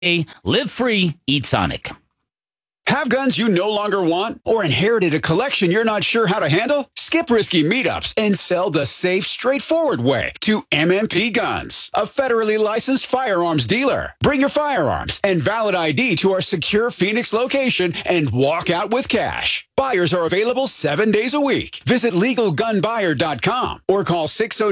Live free, eat Sonic. Have guns you no longer want or inherited a collection you're not sure how to handle? Skip risky meetups and sell the safe, straightforward way to MMP Guns, a federally licensed firearms dealer. Bring your firearms and valid ID to our secure Phoenix location and walk out with cash. Buyers are available 7 days a week. Visit LegalGunBuyer.com or call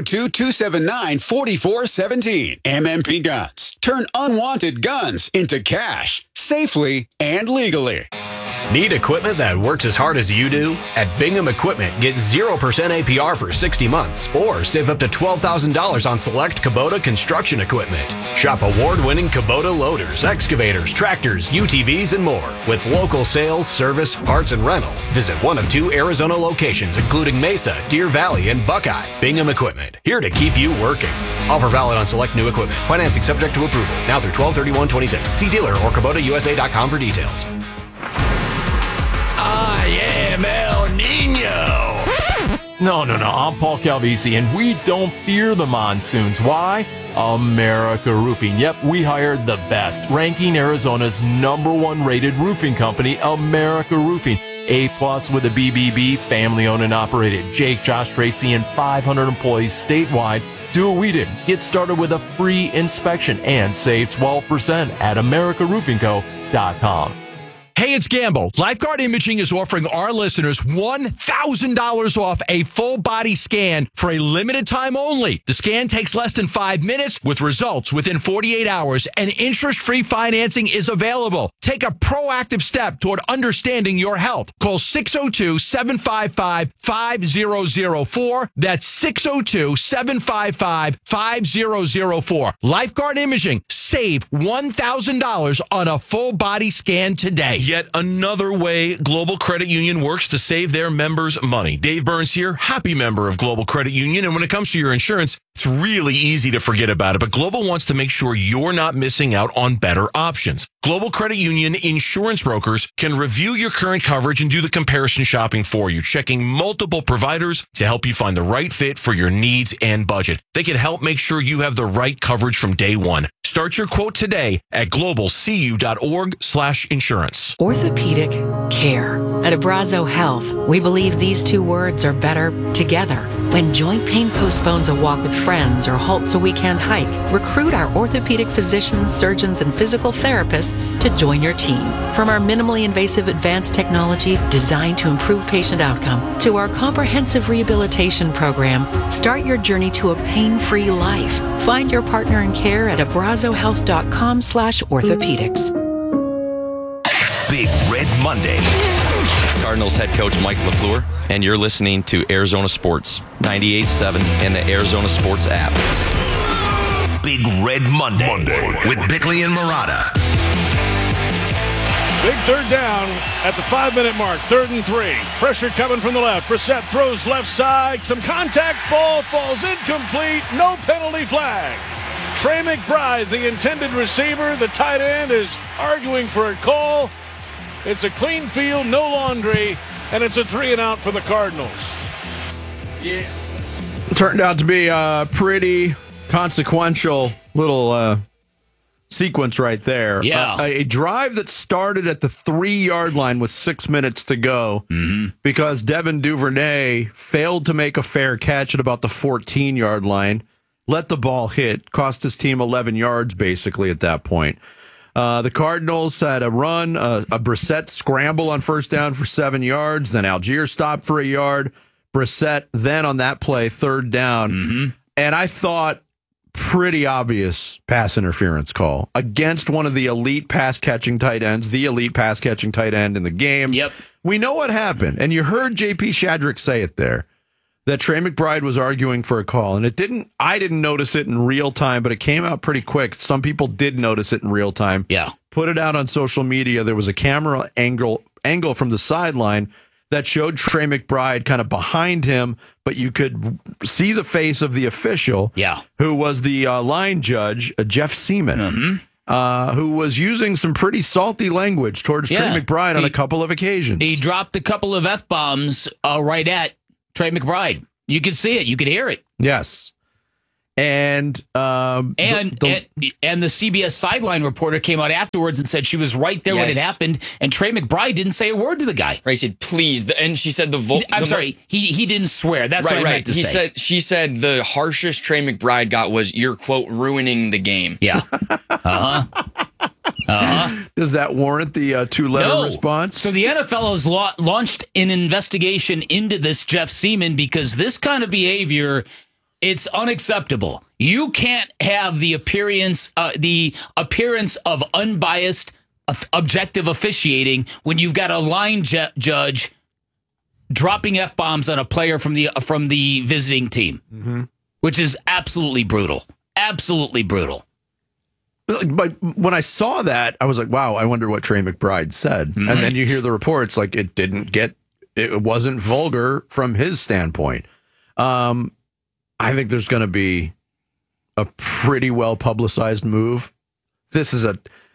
602-279-4417. MMP Guns. Turn unwanted guns into cash, safely and legally. Need equipment that works as hard as you do? At Bingham Equipment, get 0% APR for 60 months or save up to $12,000 on select Kubota construction equipment. Shop award-winning Kubota loaders, excavators, tractors, UTVs, and more. With local sales, service, parts, and rental. Visit one of 2 Arizona locations, including Mesa, Deer Valley, and Buckeye. Bingham Equipment, here to keep you working. Offer valid on select new equipment. Financing subject to approval. Now through 12/31/26. See dealer or KubotaUSA.com for details. I am El Nino. No. I'm Paul Calvisi, and we don't fear the monsoons. Why? America Roofing. Yep, we hired the best, ranking Arizona's #1 rated roofing company, America Roofing. A+ with a BBB, family-owned and operated. Jake, Josh, Tracy, and 500 employees statewide. Do what we did. Get started with a free inspection and save 12% at AmericaRoofingCo.com. Hey, it's Gamble. Lifeguard Imaging is offering our listeners $1,000 off a full body scan for a limited time only. The scan takes less than 5 minutes with results within 48 hours, and interest-free financing is available. Take a proactive step toward understanding your health. Call 602-755-5004. That's 602-755-5004. Lifeguard Imaging. Save $1,000 on a full body scan today. Yet another way Global Credit Union works to save their members money. Dave Burns here, happy member of Global Credit Union. And when it comes to your insurance, it's really easy to forget about it. But Global wants to make sure you're not missing out on better options. Global Credit Union insurance brokers can review your current coverage and do the comparison shopping for you, checking multiple providers to help you find the right fit for your needs and budget. They can help make sure you have the right coverage from day one. Start your quote today at globalcu.org/insurance. Orthopedic care. At Abrazo Health, we believe these 2 words are better together. When joint pain postpones a walk with friends or halts a weekend hike, recruit our orthopedic physicians, surgeons, and physical therapists to join your team. From our minimally invasive advanced technology designed to improve patient outcome to our comprehensive rehabilitation program, start your journey to a pain-free life. Find your partner in care at abrazohealth.com/orthopedics. Big Red Monday. Cardinals head coach Mike LaFleur, and you're listening to Arizona Sports 98.7 and the Arizona Sports app. Big Red Monday with Bickley and Murata. Big third down at the 5-minute mark. 3rd and 3. Pressure coming from the left. Brissett throws left side. Some contact. Ball falls incomplete. No penalty flag. Trey McBride, the intended receiver, the tight end, is arguing for a call. It's a clean field, no laundry, and it's a 3-and-out for the Cardinals. Yeah. Turned out to be a pretty consequential little sequence right there. Yeah. A drive that started at the 3-yard line with 6 minutes to go because Devin Duvernay failed to make a fair catch at about the 14-yard line, let the ball hit, cost his team 11 yards basically at that point. The Cardinals had a run, a Brissett scramble on first down for 7 yards, then Algier stopped for a yard. Brissett then on that play, 3rd down. And I thought pretty obvious pass interference call against one of the elite pass-catching tight ends, the elite pass-catching tight end in the game. Yep. We know what happened, and you heard J.P. Shadrick say it there, that Trey McBride was arguing for a call, and I didn't notice it in real time, but it came out pretty quick. Some people did notice it in real time. Yeah. Put it out on social media. There was a camera angle from the sideline that showed Trey McBride kind of behind him, but you could see the face of the official, who was the line judge, Jeff Seaman, who was using some pretty salty language towards Trey McBride on a couple of occasions. He dropped a couple of F-bombs right at Trey McBride. You could see it. You could hear it. Yes. And the CBS sideline reporter came out afterwards and said she was right there when it happened, and Trey McBride didn't say a word to the guy. Right, he said, please. And she said I'm sorry, he didn't swear. That's what I meant to say. She said the harshest Trey McBride got was, you're, quote, ruining the game. Yeah. Does that warrant the two-letter response? So the NFL has launched an investigation into this Jeff Seaman because this kind of behavior, it's unacceptable. You can't have the appearance of unbiased, objective officiating when you've got a line judge dropping F-bombs on a player from the visiting team, which is absolutely brutal. Absolutely brutal. But when I saw that, I was like, wow, I wonder what Trey McBride said. And then you hear the reports, like it wasn't vulgar from his standpoint. I think there's going to be a pretty well publicized move. It's a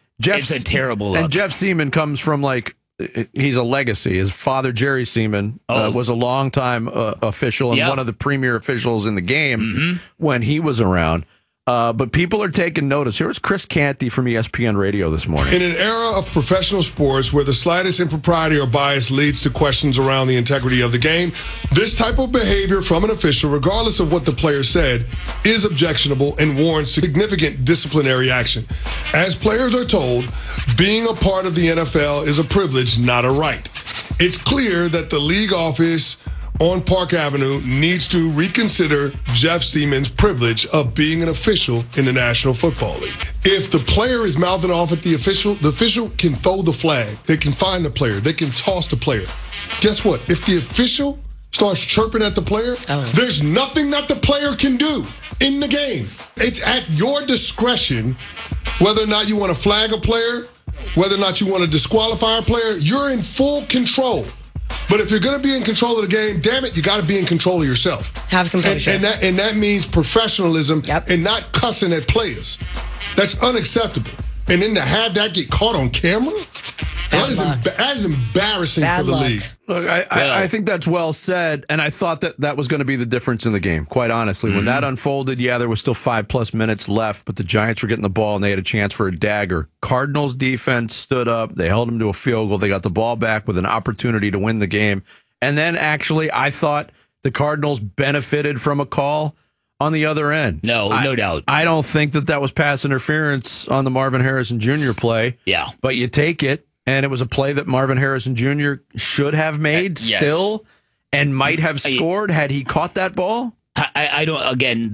terrible look. And Jeff Seaman comes from he's a legacy. His father, Jerry Seaman, was a longtime official and one of the premier officials in the game when he was around. But people are taking notice. Here's Chris Canty from ESPN Radio this morning. In an era of professional sports where the slightest impropriety or bias leads to questions around the integrity of the game, this type of behavior from an official, regardless of what the player said, is objectionable and warrants significant disciplinary action. As players are told, being a part of the NFL is a privilege, not a right. It's clear that the league office on Park Avenue needs to reconsider Jeff Seaman's privilege of being an official in the National Football League. If the player is mouthing off at the official can throw the flag. They can find the player. They can toss the player. Guess what? If the official starts chirping at the player, there's nothing that the player can do in the game. It's at your discretion whether or not you want to flag a player, whether or not you want to disqualify a player. You're in full control. But if you're going to be in control of the game, damn it, you got to be in control of yourself. Have composure. And that means professionalism and not cussing at players. That's unacceptable. And then to have that get caught on camera, that is embarrassing for the league. Look, I think that's well said, and I thought that was going to be the difference in the game, quite honestly. When that unfolded, there was still 5+ minutes left, but the Giants were getting the ball, and they had a chance for a dagger. Cardinals defense stood up. They held them to a field goal. They got the ball back with an opportunity to win the game. And then, actually, I thought the Cardinals benefited from a call on the other end. No doubt. I don't think that was pass interference on the Marvin Harrison Jr. play. Yeah. But you take it. And it was a play that Marvin Harrison Jr. should have made still and might have scored had he caught that ball. I don't. Again,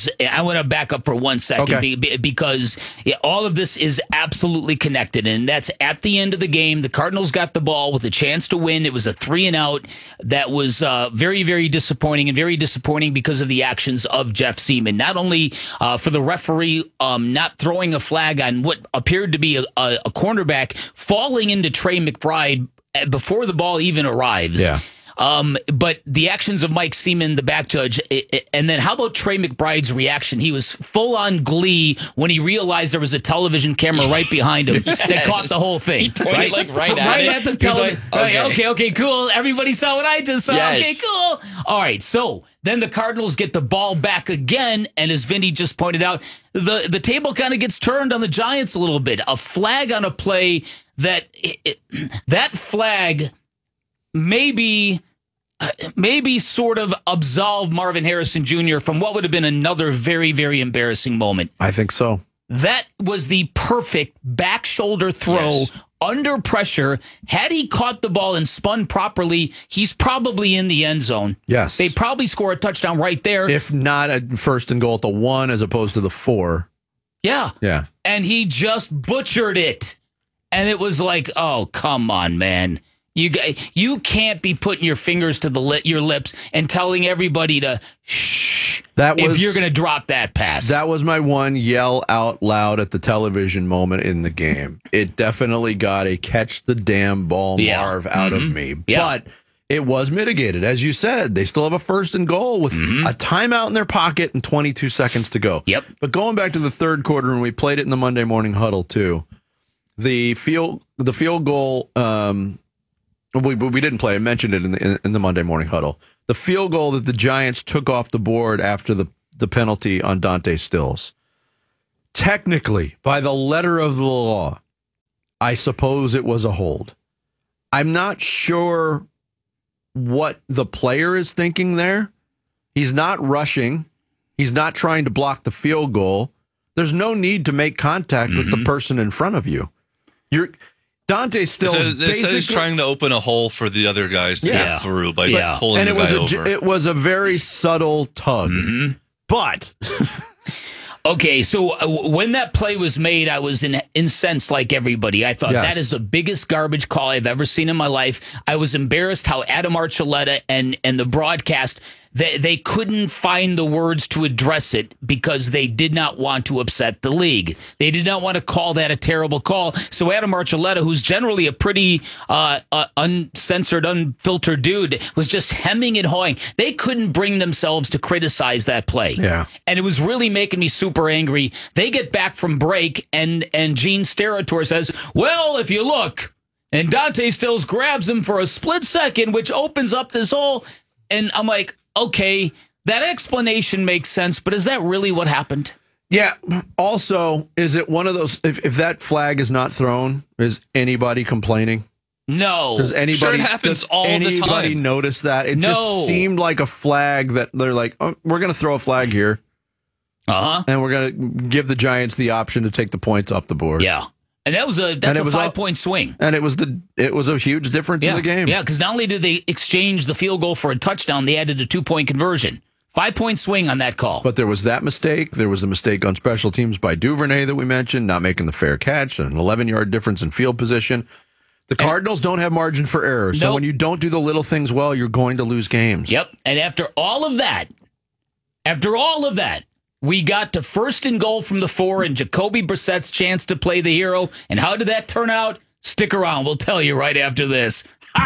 I want to back up for 1 second because all of this is absolutely connected, and that's at the end of the game. The Cardinals got the ball with a chance to win. It was a 3-and-out that was very, very disappointing, and very disappointing because of the actions of Jeff Seaman. Not only for the referee not throwing a flag on what appeared to be a cornerback falling into Trey McBride before the ball even arrives. Yeah. But the actions of Mike Seaman, the back judge, and then how about Trey McBride's reaction? He was full on glee when he realized there was a television camera right behind him that caught the whole thing. He pointed right at the television. Okay, cool. Everybody saw what I just saw. Yes. Okay, cool. All right, so then the Cardinals get the ball back again, and as Vinny just pointed out, the table kind of gets turned on the Giants a little bit. A flag on a play that flag maybe sort of absolve Marvin Harrison Jr. from what would have been another very, very embarrassing moment. I think so. That was the perfect back shoulder throw under pressure. Had he caught the ball and spun properly, he's probably in the end zone. Yes. They probably score a touchdown right there. If not a 1st and goal at the 1 as opposed to the 4. Yeah. Yeah. And he just butchered it. And it was like, oh, come on, man. You can't be putting your fingers to your lips and telling everybody to shh if you're going to drop that pass. That was my one yell out loud at the television moment in the game. It definitely got a catch the damn ball Marv out of me. Yeah. But it was mitigated. As you said, they still have a 1st and goal with a timeout in their pocket and 22 seconds to go. Yep. But going back to the third quarter, and we played it in the Monday Morning Huddle too, the field goal... We didn't mentioned it in the Monday Morning Huddle. The field goal that the Giants took off the board after the the penalty on Dante Stills. Technically, by the letter of the law, I suppose it was a hold. I'm not sure what the player is thinking there. He's not rushing. He's not trying to block the field goal. There's no need to make contact with the person in front of you. Dante Stills basically he's trying to open a hole for the other guys to get through by pulling the guy over. It was a very subtle tug. But okay, so when that play was made, I was incensed like everybody. I thought that is the biggest garbage call I've ever seen in my life. I was embarrassed how Adam Archuleta and the broadcast, they couldn't find the words to address it because they did not want to upset the league. They did not want to call that a terrible call. So Adam Archuleta, who's generally a pretty uncensored, unfiltered dude, was just hemming and hawing. They couldn't bring themselves to criticize that play. Yeah. And it was really making me super angry. They get back from break, and Gene Steratore says, well, if you look, and Dante Stills grabs him for a split second, which opens up this hole. And I'm like, okay, that explanation makes sense, but is that really what happened? Yeah. Also, is it one of those, if that flag is not thrown, is anybody complaining? No. Does anybody, sure, it happens all the time. Anybody notice that? It just seemed like a flag that they're like, oh, we're going to throw a flag here. And we're going to give the Giants the option to take the points off the board. Yeah. And that's a 5-point swing. And it was a huge difference in the game. Yeah, because not only did they exchange the field goal for a touchdown, they added a 2-point conversion. 5-point swing on that call. But there was that mistake. There was a mistake on special teams by Duvernay that we mentioned, not making the fair catch, an 11-yard difference in field position. The Cardinals don't have margin for error. So when you don't do the little things well, you're going to lose games. Yep. And after all of that, we got to 1st and goal from the 4 and Jacoby Brissett's chance to play the hero. And how did that turn out? Stick around. We'll tell you right after this.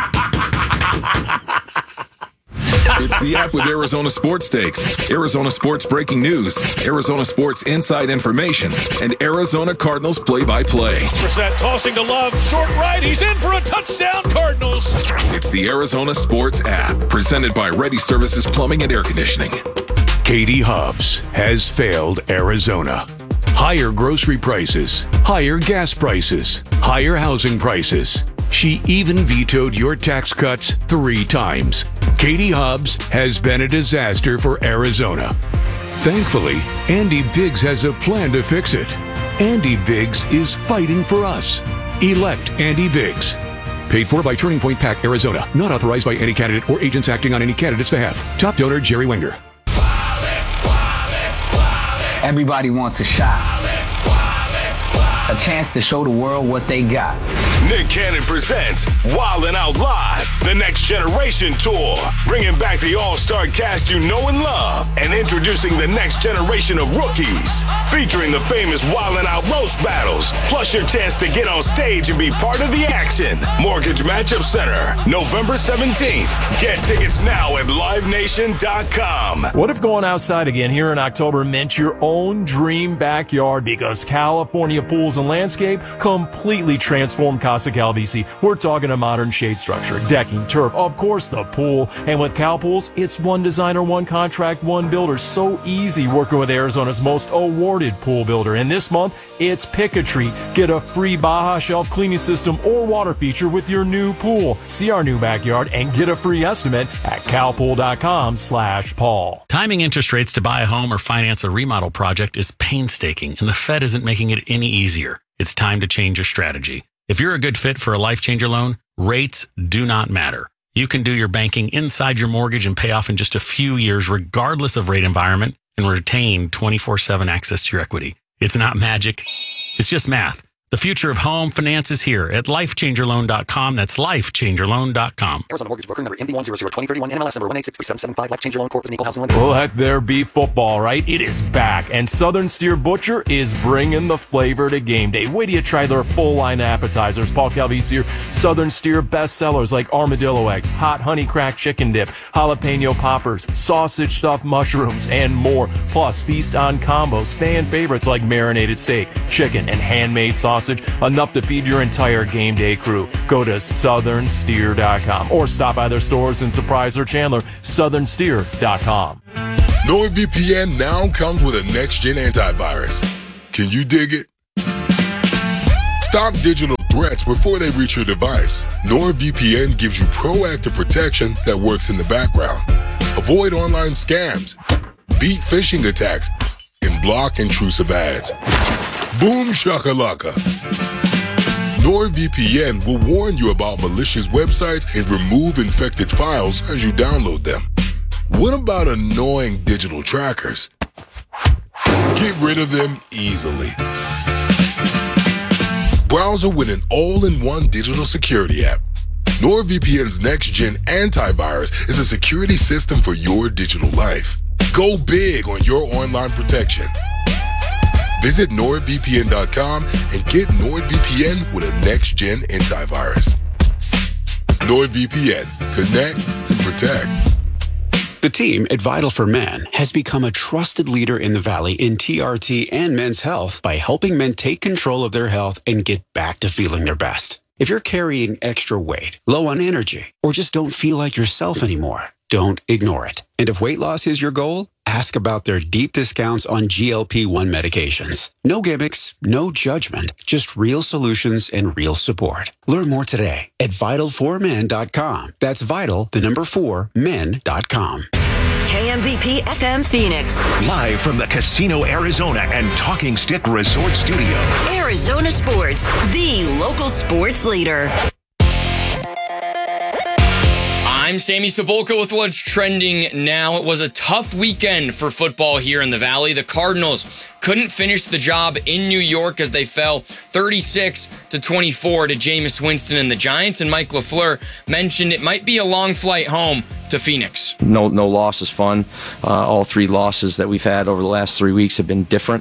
It's the app with Arizona Sports Takes, Arizona Sports breaking news, Arizona Sports inside information, and Arizona Cardinals play-by-play. Brissett tossing to Love, short right, he's in for a touchdown, Cardinals. It's the Arizona Sports app, presented by Ready Services Plumbing and Air Conditioning. Katie Hobbs has failed Arizona. Higher grocery prices, higher gas prices, higher housing prices. She even vetoed your tax cuts 3 times. Katie Hobbs has been a disaster for Arizona. Thankfully, Andy Biggs has a plan to fix it. Andy Biggs is fighting for us. Elect Andy Biggs. Paid for by Turning Point PAC, Arizona. Not authorized by any candidate or agents acting on any candidate's behalf. Top donor, Jerry Wenger. Everybody wants a shot. A chance to show the world what they got. Nick Cannon presents Wildin' Out Live, the Next Generation Tour. Bringing back the all-star cast you know and love and introducing the next generation of rookies. Featuring the famous Wildin' Out roast battles, plus your chance to get on stage and be part of the action. Mortgage Matchup Center, November 17th. Get tickets now at livenation.com. What if going outside again here in October meant your own dream backyard? Because California Pools and Landscape completely transformed Casa Calvisi. We're talking a modern shade structure, decking, turf, of course the pool. And with Cal Pools, it's one designer, one contract, one builder. So easy working with Arizona's most awarded pool builder. And this month, it's Pick a Treat. Get a free Baja Shelf cleaning system or water feature with your new pool. See our new backyard and get a free estimate at calpool.com/Paul. Timing interest rates to buy a home or finance a remodel project is painstaking, and the Fed isn't making it any easier. It's time to change your strategy. If you're a good fit for a Life Changer loan, rates do not matter. You can do your banking inside your mortgage and pay off in just a few years, regardless of rate environment, and retain 24/7 access to your equity. It's not magic. It's just math. The future of home finance is here at LifeChangerLoan.com. That's LifeChangerLoan.com. Arizona Mortgage Broker number MD1002031, NMLS number 1863775. Life Changer Loan Corp is an equal housing lender. Let there be football, right? It is back, and Southern Steer Butcher is bringing the flavor to game day. Wait till you try their full line of appetizers. Paul Calvisi here. Southern Steer bestsellers like armadillo eggs, hot honey cracked chicken dip, jalapeno poppers, sausage stuffed mushrooms, and more. Plus, feast on combos, fan favorites like marinated steak, chicken, and handmade sausage. Enough to feed your entire game day crew. Go to southernsteer.com or stop by their stores in Surprise or Chandler, southernsteer.com. NordVPN now comes with a next-gen antivirus. Can you dig it? Stop digital threats before they reach your device. NordVPN gives you proactive protection that works in the background. Avoid online scams, beat phishing attacks, and block intrusive ads. Boom shakalaka. NordVPN will warn you about malicious websites and remove infected files as you download them. What about annoying digital trackers? Get rid of them easily. Browser with an all-in-one digital security app. NordVPN's next-gen antivirus is a security system for your digital life. Go big on your online protection. Visit NordVPN.com and get NordVPN with a next-gen antivirus. NordVPN. Connect and protect. The team at Vital for Men has become a trusted leader in the Valley in TRT and men's health by helping men take control of their health and get back to feeling their best. If you're carrying extra weight, low on energy, or just don't feel like yourself anymore, don't ignore it. And if weight loss is your goal, ask about their deep discounts on GLP-1 medications. No gimmicks, no judgment, just real solutions and real support. Learn more today at Vital4Men.com. That's Vital, 4men.com. KMVP FM Phoenix. Live from the Casino Arizona and Talking Stick Resort Studio. Arizona Sports, the local sports leader. I'm Sammy Cebulka with what's trending now. It was a tough weekend for football here in the Valley. The Cardinals couldn't finish the job in New York as they fell 36-24 to Jameis Winston and the Giants. And Mike LaFleur mentioned it might be a long flight home to Phoenix. No loss is fun. All three losses that we've had over the last 3 weeks have been different.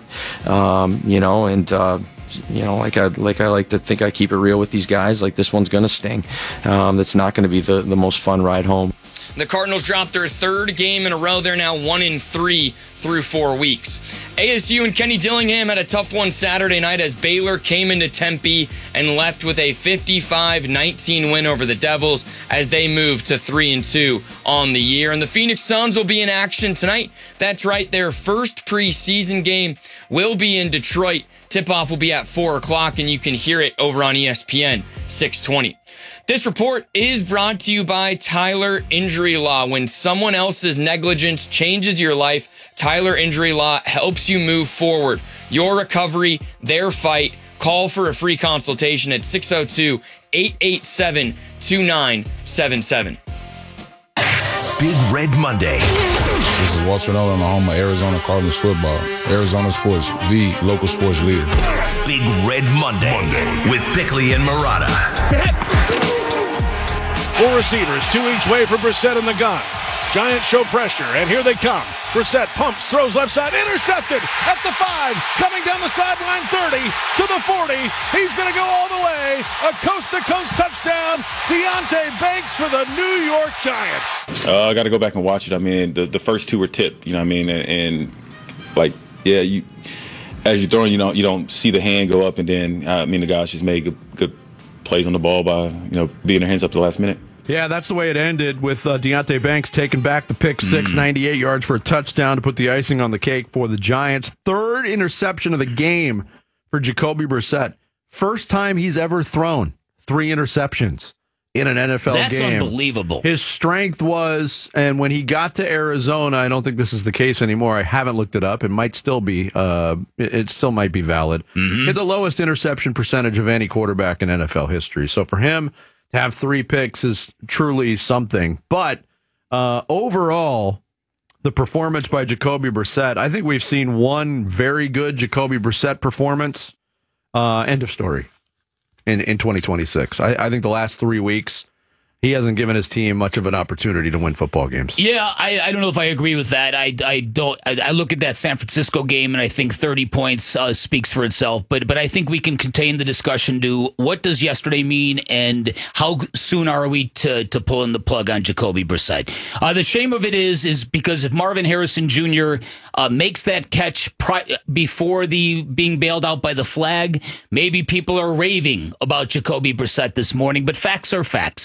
Like I like to think I keep it real with these guys. Like this one's going to sting. That's not going to be the most fun ride home. The Cardinals dropped their third game in a row. They're now 1-3 through 4 weeks. ASU and Kenny Dillingham had a tough one Saturday night as Baylor came into Tempe and left with a 55-19 win over the Devils as they moved to 3-2 on the year. And the Phoenix Suns will be in action tonight. That's right, their first preseason game will be in Detroit. Tip-off will be at 4 o'clock, and you can hear it over on ESPN 620. This report is brought to you by Tyler Injury Law. When someone else's negligence changes your life, Tyler Injury Law helps you move forward. Your recovery, their fight. Call for a free consultation at 602-887-2977. Big Red Monday. This is Walter Nolan, I'm the home of Arizona Cardinals football. Arizona Sports, the local sports leader. Big Red Monday with Bickley and Murata. 4 receivers, 2 each way for Brissett in the gun. Giants show pressure, and here they come. Brissett pumps, throws left side, intercepted at the 5, coming down the sideline 30 to the 40. He's going to go all the way. A coast-to-coast touchdown. Deonte Banks for the New York Giants. I got to go back and watch it. I mean, the first 2 were tipped, you know what I mean? And like, yeah, as you're throwing, you don't see the hand go up, and then, the guys just made good plays on the ball by, being their hands up to the last minute. Yeah, that's the way it ended with Deonte Banks taking back the pick six, 98 yards for a touchdown to put the icing on the cake for the Giants. Third interception of the game for Jacoby Brissett. First time he's ever thrown 3 interceptions in an NFL game. That's unbelievable. His strength was, and when he got to Arizona, I don't think this is the case anymore. I haven't looked it up. It might still be. It still might be valid. Hit the lowest interception percentage of any quarterback in NFL history. So for him to have 3 picks is truly something. But overall, the performance by Jacoby Brissett, I think we've seen one very good Jacoby Brissett performance. End of story. In 2026. I think the last 3 weeks, he hasn't given his team much of an opportunity to win football games. Yeah, I don't know if I agree with that. I look at that San Francisco game and I think 30 points speaks for itself. But I think we can contain the discussion to what does yesterday mean and how soon are we to pull in the plug on Jacoby Brissett. The shame of it is because if Marvin Harrison Jr. Makes that catch before the being bailed out by the flag, maybe people are raving about Jacoby Brissett this morning. But facts are facts. And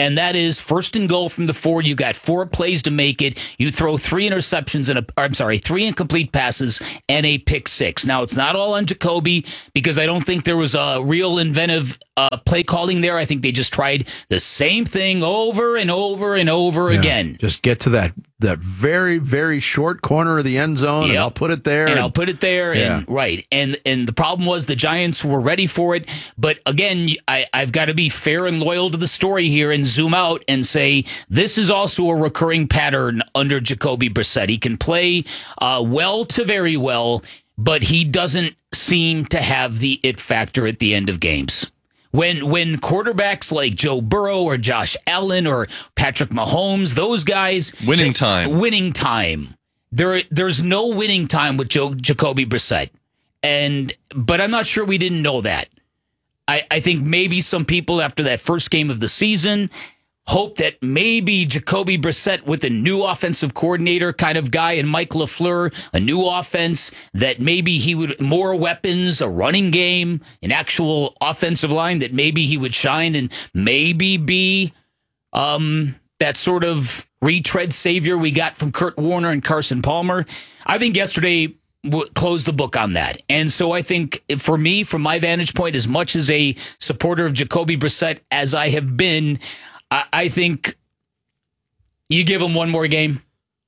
and that is 1st and goal from the 4. You got 4 plays to make it. You throw 3 interceptions and 3 incomplete passes and a pick 6. Now, it's not all on Jacoby because I don't think there was a real inventive play calling there. I think they just tried the same thing over and over and over again. Just get to that very, very short corner of the end zone, and I'll put it there. And right. And the problem was the Giants were ready for it. But again, I've got to be fair and loyal to the story here and zoom out and say this is also a recurring pattern under Jacoby Brissett. He can play well to very well, but he doesn't seem to have the it factor at the end of games. When quarterbacks like Joe Burrow or Josh Allen or Patrick Mahomes, those guys... Winning time. There's no winning time with Jacoby Brissett. But I'm not sure we didn't know that. I think maybe some people after that first game of the season hope that maybe Jacoby Brissett with a new offensive coordinator kind of guy and Mike LaFleur, a new offense, that maybe he would more weapons, a running game, an actual offensive line, that maybe he would shine and maybe be that sort of retread savior we got from Kurt Warner and Carson Palmer. I think yesterday closed the book on that. And so I think for me, from my vantage point, as much as a supporter of Jacoby Brissett as I have been, I think you give him one more game,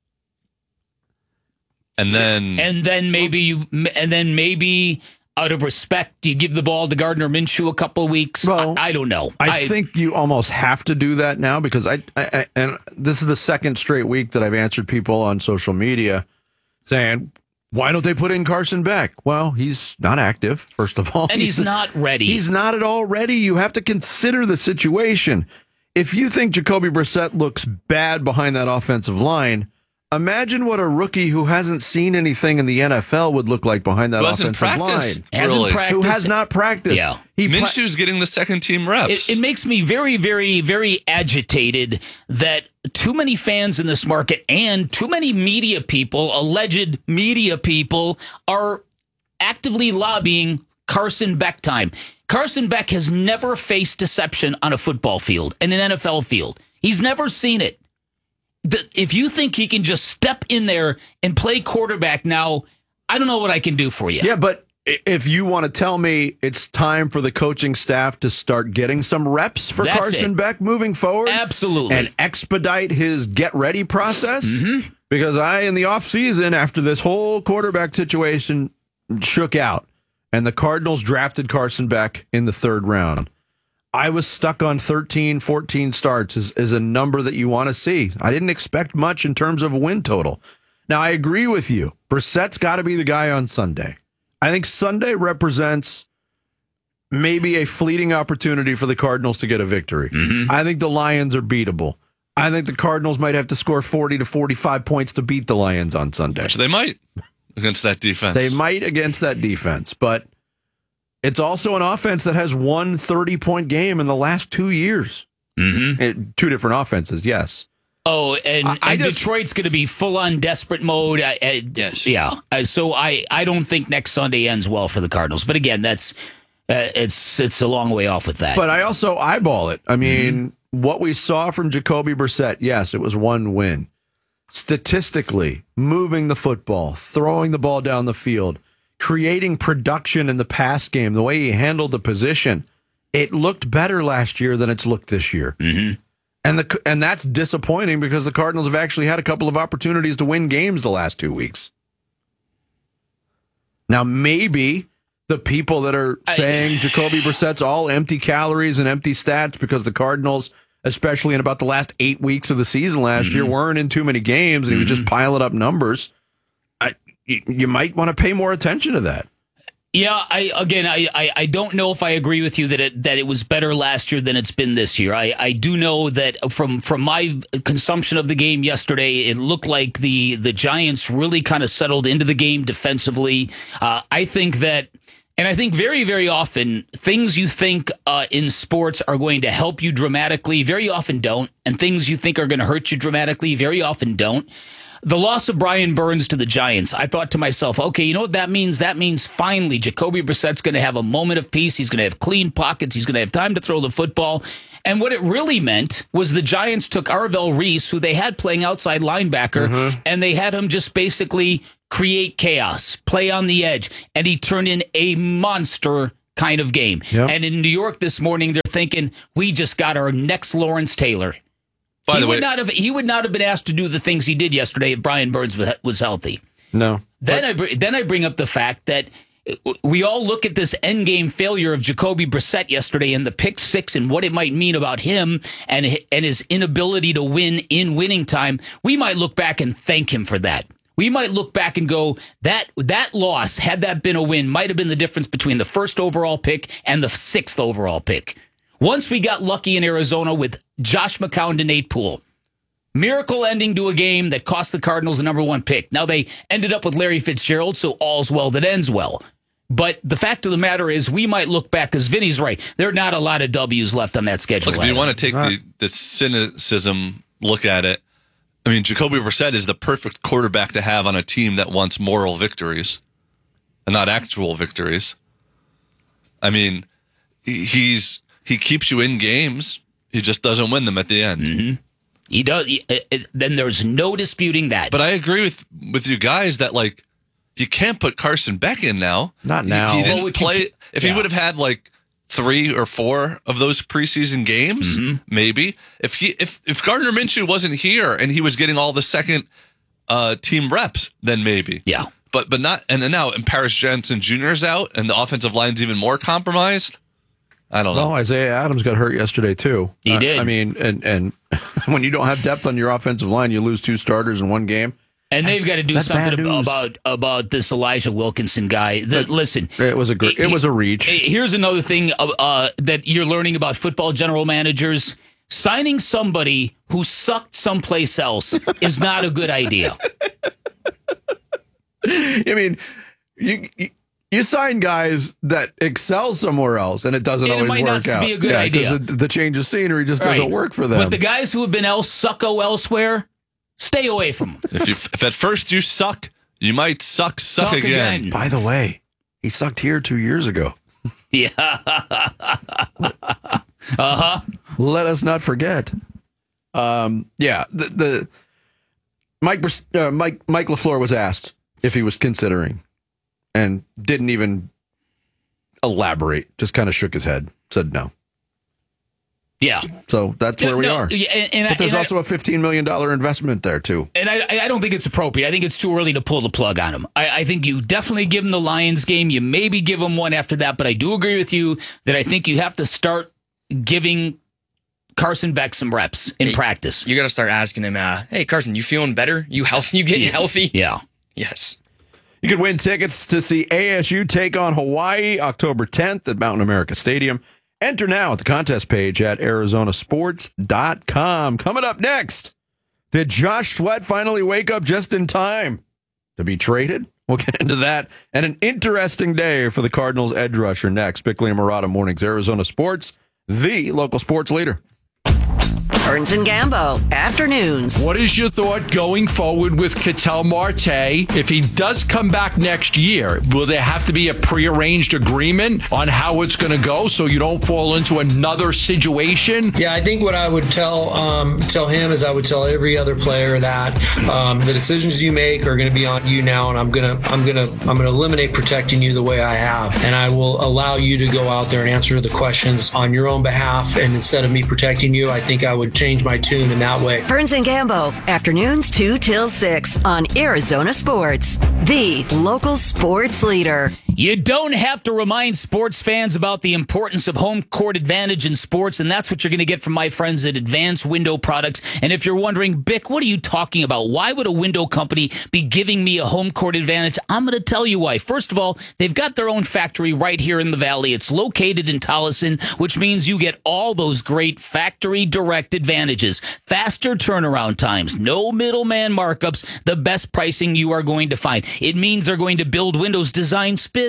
and then maybe out of respect, you give the ball to Gardner Minshew a couple of weeks. Well, I don't know. I think you almost have to do that now because I and this is the second straight week that I've answered people on social media saying, why don't they put in Carson Beck? Well, he's not active, first of all. And he's not ready. He's not at all ready. You have to consider the situation. If you think Jacoby Brissett looks bad behind that offensive line, imagine what a rookie who hasn't seen anything in the NFL would look like behind that offensive line. Who has not practiced. Yeah. Minshew's getting the second team reps. It makes me very, very, very agitated that too many fans in this market and too many media people, alleged media people, are actively lobbying Carson Beck time. Carson Beck has never faced deception on a football field, in an NFL field. He's never seen it. If you think he can just step in there and play quarterback now, I don't know what I can do for you. Yeah, but if you want to tell me it's time for the coaching staff to start getting some reps for Carson Beck moving forward. Absolutely. And expedite his get-ready process. Mm-hmm. Because in the offseason, after this whole quarterback situation shook out, and the Cardinals drafted Carson Beck in the 3rd round, I was stuck on 13, 14 starts is a number that you want to see. I didn't expect much in terms of win total. Now, I agree with you. Brissett's got to be the guy on Sunday. I think Sunday represents maybe a fleeting opportunity for the Cardinals to get a victory. Mm-hmm. I think the Lions are beatable. I think the Cardinals might have to score 40 to 45 points to beat the Lions on Sunday. Which they might against that defense. They might against that defense, but it's also an offense that has won 30-point game in the last 2 years. Mm-hmm. 2 different offenses, yes. Oh, and Detroit's going to be full-on desperate mode. Yes. Yeah. So I don't think next Sunday ends well for the Cardinals. But again, that's it's a long way off with that. But I also eyeball it. I mean, what we saw from Jacoby Brissett, yes, it was one win. Statistically, moving the football, throwing the ball down the field, creating production in the pass game, the way he handled the position, it looked better last year than it's looked this year. Mm-hmm. And that's disappointing because the Cardinals have actually had a couple of opportunities to win games the last 2 weeks. Now, maybe the people that are saying Jacoby Brissett's all empty calories and empty stats because the Cardinals, especially in about the last 8 weeks of the season last year, weren't in too many games and he was just piling up numbers. You might want to pay more attention to that. Yeah, I don't know if I agree with you that it was better last year than it's been this year. I do know that from my consumption of the game yesterday, it looked like the Giants really kind of settled into the game defensively. I think that, and I think very, very often things you think in sports are going to help you dramatically very often don't, and things you think are going to hurt you dramatically very often don't. The loss of Brian Burns to the Giants, I thought to myself, okay, you know what that means? That means finally Jacoby Brissett's going to have a moment of peace. He's going to have clean pockets. He's going to have time to throw the football. And what it really meant was the Giants took Arvell Reese, who they had playing outside linebacker, and they had him just basically create chaos, play on the edge, and he turned in a monster kind of game. Yep. And in New York this morning, they're thinking, we just got our next Lawrence Taylor. He would not have been asked to do the things he did yesterday if Brian Burns was healthy. No. Then I bring up the fact that we all look at this endgame failure of Jacoby Brissett yesterday and the pick six and what it might mean about him and his inability to win in winning time. We might look back and thank him for that. We might look back and go, that loss, had that been a win, might have been the difference between the first overall pick and the 6th overall pick. Once we got lucky in Arizona with Josh McCown to Nate Poole. Miracle ending to a game that cost the Cardinals the number 1 pick. Now they ended up with Larry Fitzgerald, so all's well that ends well. But the fact of the matter is we might look back, because Vinny's right. There are not a lot of W's left on that schedule. Look, if you want to take the cynicism look at it, I mean, Jacoby Brissett is the perfect quarterback to have on a team that wants moral victories and not actual victories. I mean, he keeps you in games. He just doesn't win them at the end. Mm-hmm. He does. Then there's no disputing that. But I agree with you guys that, like, you can't put Carson Beck in now. Not now. He didn't play. If he would have had like 3 or 4 of those preseason games, maybe. If Gardner Minshew wasn't here and he was getting all the second team reps, then maybe. Yeah. But not. And now Paris Johnson Jr. is out and the offensive line's even more compromised. I don't know. Well, Isaiah Adams got hurt yesterday too. He did. I mean, and when you don't have depth on your offensive line, you lose 2 starters in one game. And they've got to do something about this Elijah Wilkinson guy. Listen, it was a reach. Here's another thing that you're learning about football general managers: signing somebody who sucked someplace else is not a good idea. I mean, you sign guys that excel somewhere else, and it doesn't always work out. It might not be a good idea because the change of scenery just doesn't work for them. But the guys who have been sucko elsewhere, stay away from them. If at first you suck, you might suck again. By the way, he sucked here 2 years ago. Yeah. Let us not forget. The Mike LaFleur was asked if he was considering, and didn't even elaborate. Just kind of shook his head, said no. Yeah. So that's where we are. But there's also a $15 million investment there, too. And I don't think it's appropriate. I think it's too early to pull the plug on him. I think you definitely give him the Lions game. You maybe give him one after that. But I do agree with you that I think you have to start giving Carson Beck some reps in practice. You got to start asking him, hey, Carson, you feeling better? You healthy? You getting healthy? Yeah. Yes. You could win tickets to see ASU take on Hawaii October 10th at Mountain America Stadium. Enter now at the contest page at arizonasports.com. Coming up next, did Josh Sweat finally wake up just in time to be traded? We'll get into that. And an interesting day for the Cardinals edge rusher next. Bickley and Murata Mornings, Arizona Sports, the local sports leader. Burns and Gambo, afternoons. What is your thought going forward with Ketel Marte? If he does come back next year, will there have to be a prearranged agreement on how it's going to go so you don't fall into another situation? Yeah, I think what I would tell him is I would tell every other player that the decisions you make are going to be on you now, and I'm going to eliminate protecting you the way I have, and I will allow you to go out there and answer the questions on your own behalf. And instead of me protecting you, I think I would change my tune in that way. Burns and Gambo, afternoons 2 till 6 on Arizona Sports, the local sports leader. You don't have to remind sports fans about the importance of home court advantage in sports, and that's what you're going to get from my friends at Advanced Window Products. And if you're wondering, Bick, what are you talking about? Why would a window company be giving me a home court advantage? I'm going to tell you why. First of all, they've got their own factory right here in the Valley. It's located in Tolleson, which means you get all those great factory direct advantages. Faster turnaround times, no middleman markups, the best pricing you are going to find. It means they're going to build windows designed specifically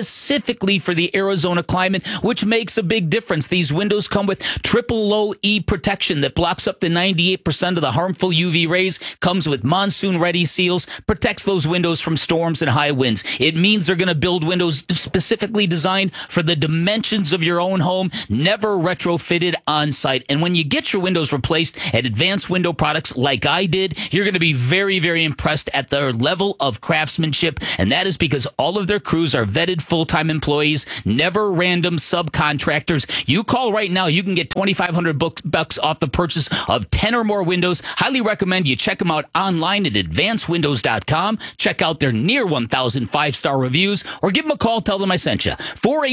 specifically for the Arizona climate, which makes a big difference. These windows come with triple low E protection that blocks up to 98% of the harmful UV rays, comes with monsoon-ready seals, protects those windows from storms and high winds. It means they're going to build windows specifically designed for the dimensions of your own home, never retrofitted on site. And when you get your windows replaced at Advanced Window Products like I did, you're going to be very, very impressed at their level of craftsmanship. And that is because all of their crews are vetted full-time employees, never random subcontractors. You call right now, you can get $2,500 off the purchase of 10 or more windows. Highly recommend you check them out online at advancedwindows.com. Check out their near 1,000 5-star reviews, or give them a call. Tell them I sent you.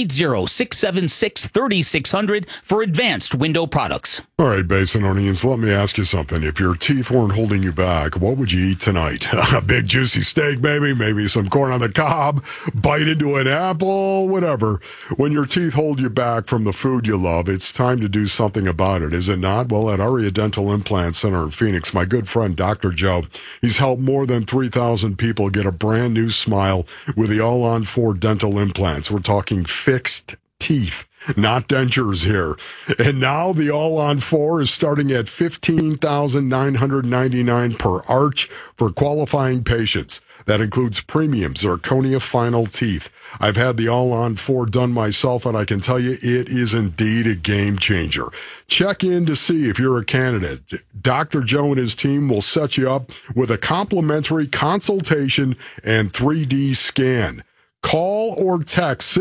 480-676-3600 for Advanced Window Products. All right, Basinonians, let me ask you something. If your teeth weren't holding you back, what would you eat tonight? A big juicy steak, maybe some corn on the cob, bite into an apple, whatever. When your teeth hold you back from the food you love, it's time to do something about it, is it not? Well, at Aria Dental Implant Center in Phoenix, my good friend Dr. Joe, he's helped more than 3,000 people get a brand new smile with the All-on-4 dental implants. We're talking fixed teeth, not dentures here. And now the All-on-4 is starting at $15,999 per arch for qualifying patients. That includes premium zirconia final teeth. I've had the All-on-4 done myself, and I can tell you it is indeed a game changer. Check in to see if you're a candidate. Dr. Joe and his team will set you up with a complimentary consultation and 3D scan. Call or text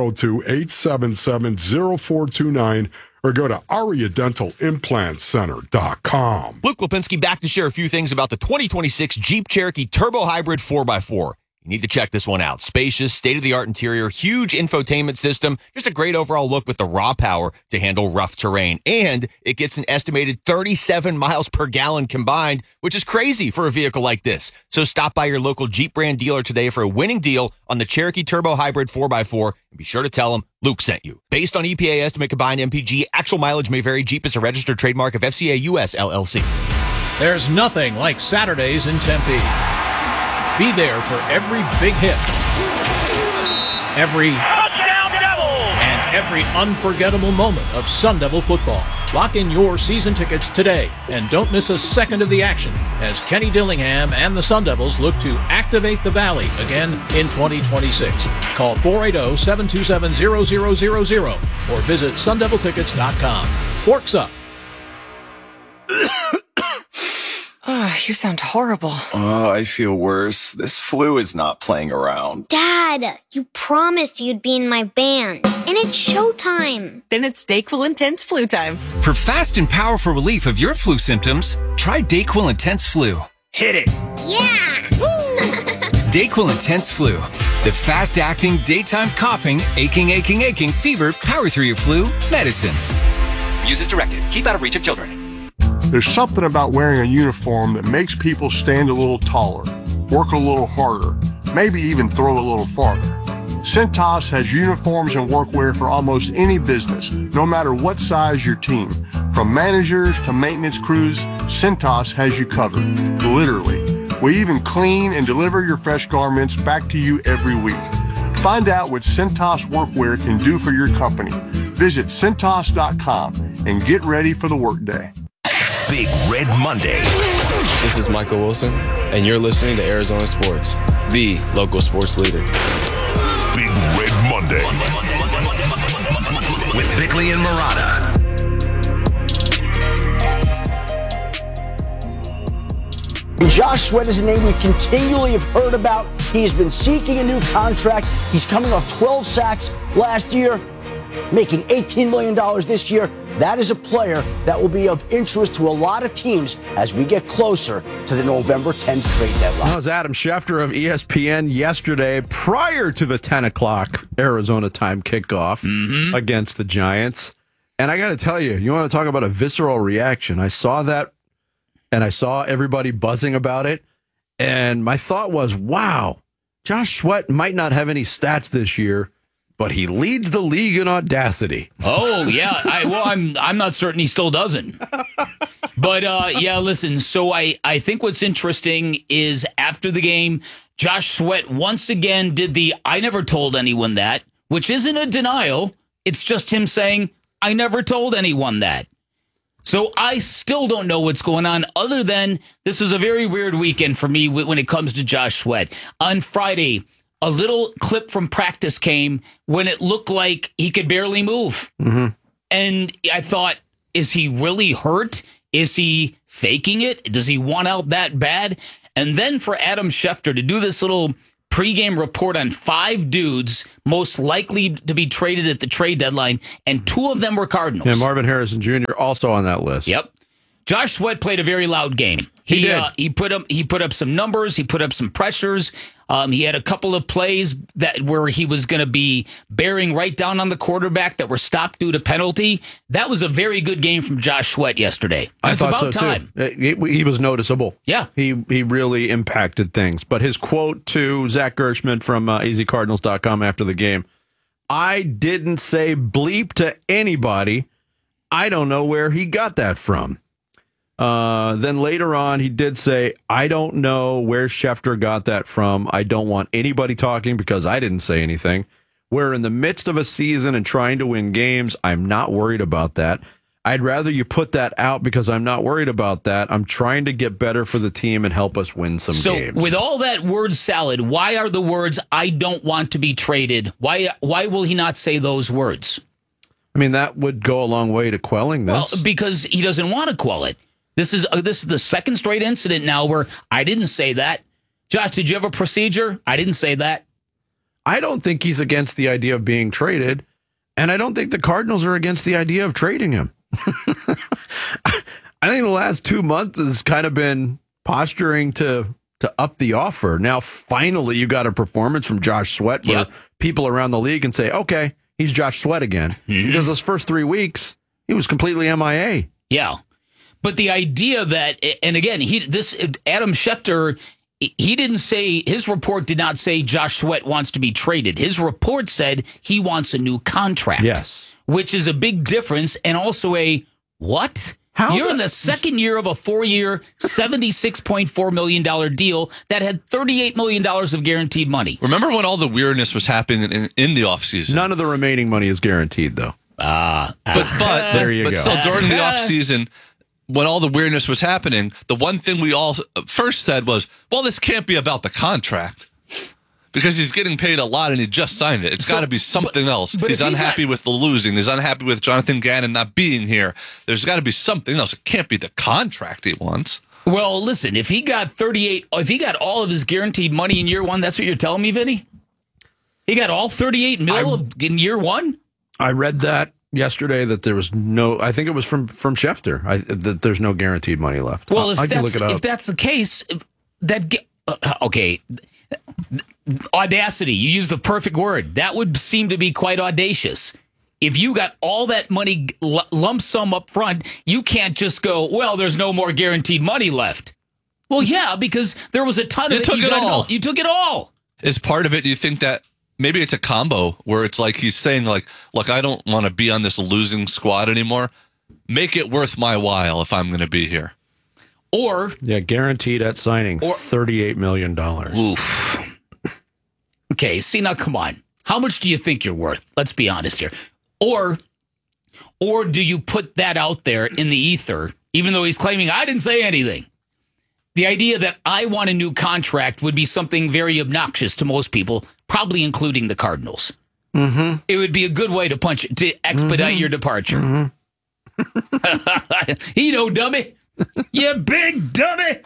602-877-0429 or go to AriaDentalImplantCenter.com. Luke Lipinski back to share a few things about the 2026 Jeep Cherokee Turbo Hybrid 4x4. You need to check this one out. Spacious, state-of-the-art interior, huge infotainment system, just a great overall look with the raw power to handle rough terrain. And it gets an estimated 37 miles per gallon combined, which is crazy for a vehicle like this. So stop by your local Jeep brand dealer today for a winning deal on the Cherokee Turbo Hybrid 4x4, and be sure to tell them Luke sent you. Based on EPA estimate combined MPG, actual mileage may vary. Jeep is a registered trademark of FCA US LLC. There's nothing like Saturdays in Tempe. Be there for every big hit, every touchdown Devils, and every unforgettable moment of Sun Devil football. Lock in your season tickets today and don't miss a second of the action as Kenny Dillingham and the Sun Devils look to activate the Valley again in 2026. Call 480-727-0000 or visit sundeviltickets.com. Forks up. Oh, you sound horrible. Oh, I feel worse. This flu is not playing around. Dad, you promised you'd be in my band. And it's showtime. Then it's DayQuil Intense Flu time. For fast and powerful relief of your flu symptoms, try DayQuil Intense Flu. Hit it. Yeah. DayQuil Intense Flu. The fast-acting, daytime coughing, aching, fever, power through your flu medicine. Use as directed. Keep out of reach of children. There's something about wearing a uniform that makes people stand a little taller, work a little harder, maybe even throw a little farther. Cintas has uniforms and workwear for almost any business, no matter what size your team. From managers to maintenance crews, Cintas has you covered, literally. We even clean and deliver your fresh garments back to you every week. Find out what Cintas workwear can do for your company. Visit Cintas.com and get ready for the workday. Big Red Monday. This is Michael Wilson, and you're listening to Arizona Sports, the local sports leader. Big Red Monday. With Bickley and Murata. Josh Sweat is a name we continually have heard about. He's been seeking a new contract. He's coming off 12 sacks last year, making $18 million this year. That is a player that will be of interest to a lot of teams as we get closer to the November 10th trade deadline. That was Adam Schefter of ESPN yesterday prior to the 10 o'clock Arizona time kickoff against the Giants. And I got to tell you want to talk about a visceral reaction. I saw that, and I saw everybody buzzing about it. And my thought was, wow, Josh Sweat might not have any stats this year, but he leads the league in audacity. Oh, yeah. I'm not certain he still doesn't. But, yeah, listen, so I think what's interesting is after the game, Josh Sweat once again did the I never told anyone that, which isn't a denial. It's just him saying, I never told anyone that. So I still don't know what's going on other than this is a very weird weekend for me when it comes to Josh Sweat. On Friday, a little clip from practice came when it looked like he could barely move. Mm-hmm. And I thought, is he really hurt? Is he faking it? Does he want out that bad? And then for Adam Schefter to do this little pregame report on 5 dudes most likely to be traded at the trade deadline, and 2 of them were Cardinals. And Marvin Harrison Jr. also on that list. Yep. Josh Sweat played a very loud game. He put up some numbers. He put up some pressures. He had a couple of plays where he was going to be bearing right down on the quarterback that were stopped due to penalty. That was a very good game from Josh Sweat yesterday. It's about time. He was noticeable. Yeah. He really impacted things. But his quote to Zach Gershman from EasyCardinals.com after the game, I didn't say bleep to anybody. I don't know where he got that from. Then later on, he did say, I don't know where Schefter got that from. I don't want anybody talking because I didn't say anything. We're in the midst of a season and trying to win games. I'm not worried about that. I'd rather you put that out because I'm not worried about that. I'm trying to get better for the team and help us win some games. So with all that word salad, why are the words, I don't want to be traded? Why will he not say those words? I mean, that would go a long way to quelling this. Well, because he doesn't want to quell it. This is the second straight incident now where I didn't say that. Josh, did you have a procedure? I didn't say that. I don't think he's against the idea of being traded, and I don't think the Cardinals are against the idea of trading him. I think the last 2 months has kind of been posturing to up the offer. Now, finally, you got a performance from Josh Sweat where people around the league can say, okay, he's Josh Sweat again. Mm-hmm. Because those first 3 weeks, he was completely MIA. Yeah. But the idea that, and again, Adam Schefter, he didn't say, his report did not say Josh Sweat wants to be traded. His report said he wants a new contract. Yes. Which is a big difference and also a what? You're in the second year of a 4-year, $76.4 million deal that had $38 million of guaranteed money. Remember when all the weirdness was happening in the offseason? None of the remaining money is guaranteed, though. But still during the offseason, when all the weirdness was happening, the one thing we all first said was, well, this can't be about the contract because he's getting paid a lot and he just signed it. It's got to be something else. He's unhappy with the losing. He's unhappy with Jonathan Gannon not being here. There's got to be something else. It can't be the contract he wants. Well, listen, if he got all of his guaranteed money in year one, that's what you're telling me, Vinny? He got all 38 mil in year one? I read that yesterday that there was no, I think it was from Schefter, that there's no guaranteed money left. Well, if that's the case, audacity, you used the perfect word. That would seem to be quite audacious. If you got all that money lump sum up front, you can't just go, well, there's no more guaranteed money left. Well, yeah, because there was a ton of it. You took it all. Is part of it, do you think that maybe it's a combo where it's like he's saying, like, look, I don't want to be on this losing squad anymore. Make it worth my while if I'm going to be here. Or guaranteed at signing $38 million. Oof. Okay, see, now come on. How much do you think you're worth? Let's be honest here. Or do you put that out there in the ether, even though he's claiming I didn't say anything? The idea that I want a new contract would be something very obnoxious to most people, probably including the Cardinals. Mm-hmm. It would be a good way to expedite your departure. Mm-hmm. Dummy. You big dummy.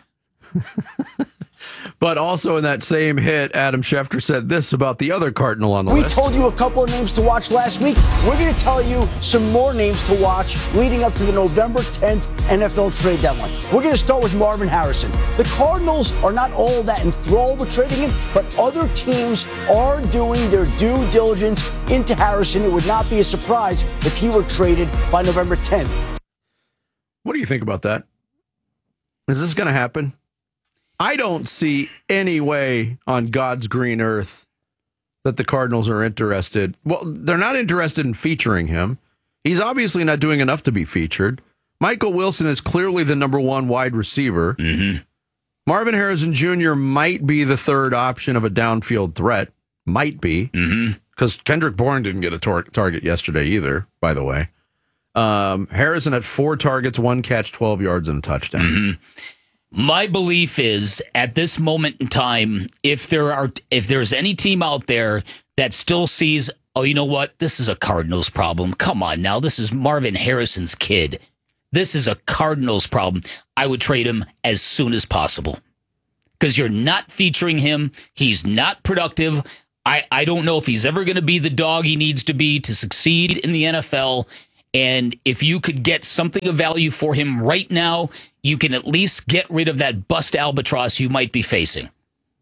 But also in that same hit, Adam Schefter said this about the other Cardinal on the list. We told you a couple of names to watch last week. We're going to tell you some more names to watch leading up to the November 10th NFL trade deadline. We're going to start with Marvin Harrison. The Cardinals are not all that enthralled with trading him, but other teams are doing their due diligence into Harrison. It would not be a surprise if he were traded by November 10th. What do you think about that? Is this going to happen? I don't see any way on God's green earth that the Cardinals are interested. Well, they're not interested in featuring him. He's obviously not doing enough to be featured. Michael Wilson is clearly the number one wide receiver. Mm-hmm. Marvin Harrison Jr. might be the third option of a downfield threat. Might be. Because Kendrick Bourne didn't get a target yesterday either, by the way. Harrison had 4 targets, 1 catch, 12 yards, and a touchdown. My belief is, at this moment in time, if there's any team out there that still sees, oh, you know what, this is a Cardinals problem. Come on now, this is Marvin Harrison's kid. This is a Cardinals problem. I would trade him as soon as possible. Because you're not featuring him. He's not productive. I don't know if he's ever going to be the dog he needs to be to succeed in the NFL. And if you could get something of value for him right now, you can at least get rid of that bust albatross you might be facing.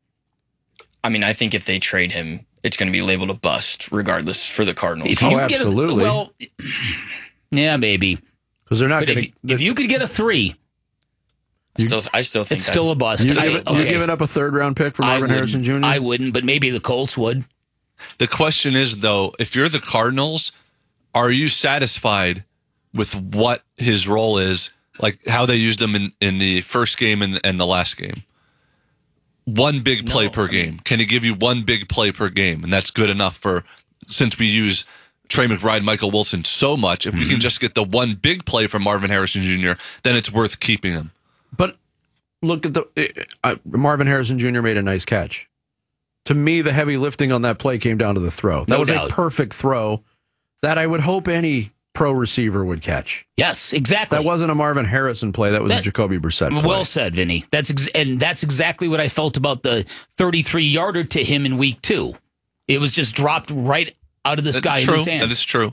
I mean, I think if they trade him, it's going to be labeled a bust regardless for the Cardinals. If you absolutely. Yeah, maybe. Because they're not. If you could get a 3, I still think it's still a bust. You giving up a 3rd-round pick for Marvin Harrison Jr.? I wouldn't, but maybe the Colts would. The question is, though, if you're the Cardinals, are you satisfied with what his role is, like how they used him in the first game and the last game? 1 big play per game. Can he give you 1 big play per game? And that's good enough since we use Trey McBride, Michael Wilson so much. If we can just get the 1 big play from Marvin Harrison Jr., then it's worth keeping him. But look at Marvin Harrison Jr. made a nice catch. To me, the heavy lifting on that play came down to the throw. That was a perfect throw that I would hope any pro receiver would catch. Yes, exactly. That wasn't a Marvin Harrison play. That was a Jacoby Brissett play. Well said, Vinny. That's exactly what I felt about the 33-yarder to him in week 2. It was just dropped right out of the sky in his hands. That is true.